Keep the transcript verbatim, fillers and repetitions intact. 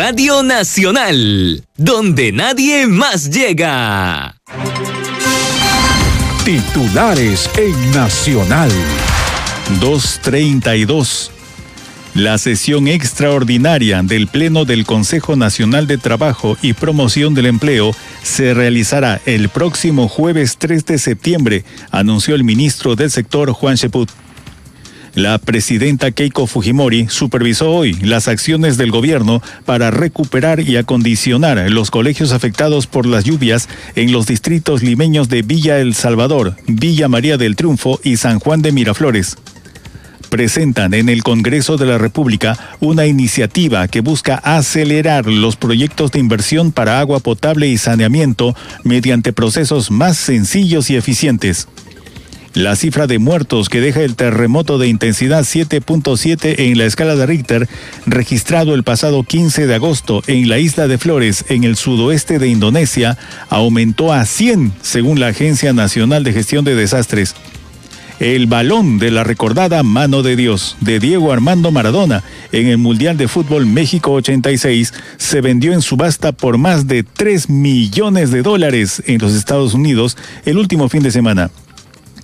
Radio Nacional, donde nadie más llega. Titulares en Nacional. dos treinta y dos. La sesión extraordinaria del Pleno del Consejo Nacional de Trabajo y Promoción del Empleo se realizará el próximo jueves tres de septiembre, anunció el ministro del sector Juan Cheput. La presidenta Keiko Fujimori supervisó hoy las acciones del gobierno para recuperar y acondicionar los colegios afectados por las lluvias en los distritos limeños de Villa El Salvador, Villa María del Triunfo y San Juan de Miraflores. Presentan en el Congreso de la República una iniciativa que busca acelerar los proyectos de inversión para agua potable y saneamiento mediante procesos más sencillos y eficientes. La cifra de muertos que deja el terremoto de intensidad siete punto siete en la escala de Richter, registrado el pasado quince de agosto en la isla de Flores, en el sudoeste de Indonesia, aumentó a cien, según la Agencia Nacional de Gestión de Desastres. El balón de la recordada mano de Dios de Diego Armando Maradona en el Mundial de Fútbol México ochenta y seis se vendió en subasta por más de tres millones de dólares en los Estados Unidos el último fin de semana.